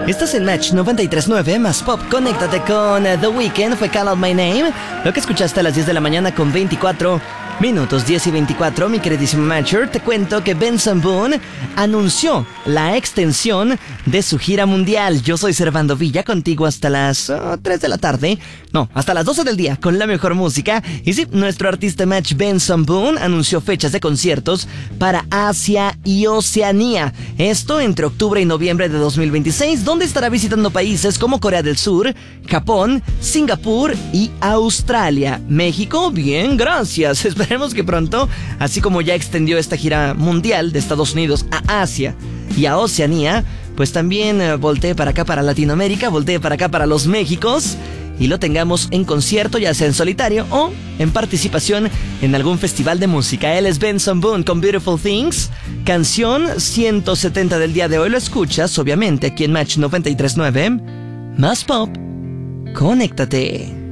Estás en Match 93.9 más Pop. Conéctate con The Weeknd. Fue Call Out My Name. Lo que escuchaste a las 10 de la mañana con 24 minutos, 10 y 24, mi queridísimo Matcher. Te cuento que Benson Boone anunció la extensión de su gira mundial. Yo soy Servando Villa, contigo hasta las 3 de la tarde. No, hasta las 12 del día con la mejor música. Y sí, nuestro artista Match Benson Boone anunció fechas de conciertos para Asia y Oceanía. Esto entre octubre y noviembre de 2026, donde estará visitando países como Corea del Sur, Japón, Singapur y Australia. México, bien, gracias. Esperemos que pronto, así como ya extendió esta gira mundial de Estados Unidos a Asia y a Oceanía, pues también voltee para acá para Latinoamérica, voltee para acá para los Méxicos y lo tengamos en concierto, ya sea en solitario o en participación en algún festival de música. Él es Benson Boone con Beautiful Things, canción 170 del día de hoy. Lo escuchas, obviamente, aquí en Match 93.9, más Pop. Conéctate.